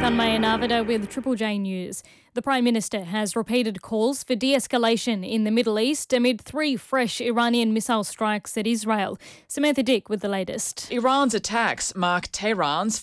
Tanmaya Narvada with Triple J News. The Prime Minister has repeated calls for de-escalation in the Middle East amid 3 fresh Iranian missile strikes at Israel. Samantha Dick with the latest. Iran's attacks mark Tehran's